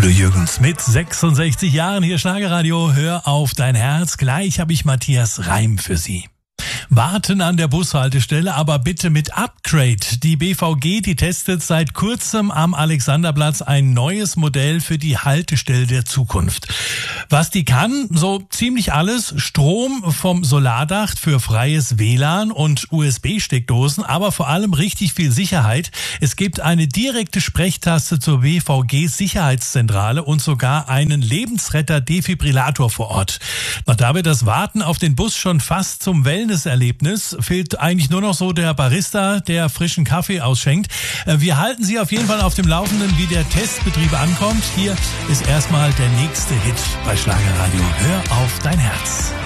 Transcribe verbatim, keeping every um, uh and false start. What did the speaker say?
Udo Jürgens mit sechsundsechzig Jahren, hier Schlagerradio, hör auf dein Herz. Gleich habe ich Matthias Reim für Sie. Warten an der Bushaltestelle, aber bitte mit Upgrade. Die B V G, die testet seit kurzem am Alexanderplatz ein neues Modell für die Haltestelle der Zukunft. Was die kann? So ziemlich alles. Strom vom Solardach für freies W L A N und U S B-Steckdosen, aber vor allem richtig viel Sicherheit. Es gibt eine direkte Sprechtaste zur B V G-Sicherheitszentrale und sogar einen Lebensretter-Defibrillator vor Ort. Und da wird das Warten auf den Bus schon fast zum Wellness-Erlebnis. Fehlt eigentlich nur noch so der Barista, der frischen Kaffee ausschenkt. Wir halten Sie auf jeden Fall auf dem Laufenden, wie der Testbetrieb ankommt. Hier ist erstmal der nächste Hit bei Schlagerradio. Hör auf dein Herz.